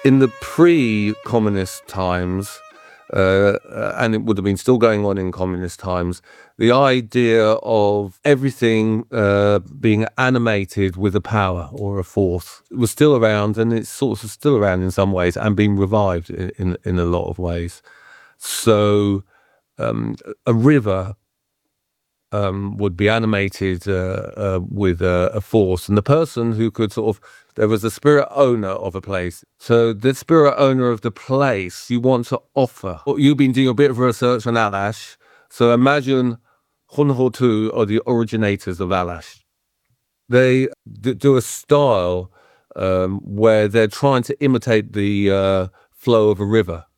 In the pre-communist times, and it would have been still going on in communist times, the idea of everything being animated with a power or a force was still around, and it's sort of still around in some ways and being revived in a lot of ways. So a river would be animated with a force, and the person who could there was the spirit owner of a place. So the spirit owner of the place you want to offer. You've been doing a bit of research on Alash, so imagine Hunhutu are the originators of Alash. They do a style where they're trying to imitate the flow of a river.